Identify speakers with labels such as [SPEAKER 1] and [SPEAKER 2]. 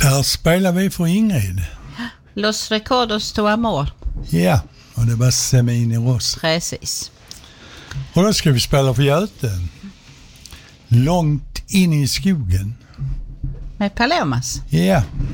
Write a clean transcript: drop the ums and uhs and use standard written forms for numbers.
[SPEAKER 1] Här spelar vi för Ingrid.
[SPEAKER 2] Los Recordos tu Amor.
[SPEAKER 1] Ja, och det var Semini Rossi.
[SPEAKER 2] Precis.
[SPEAKER 1] Och då ska vi spela för Göte. Långt in i skogen.
[SPEAKER 2] Med Palomas.
[SPEAKER 1] Ja.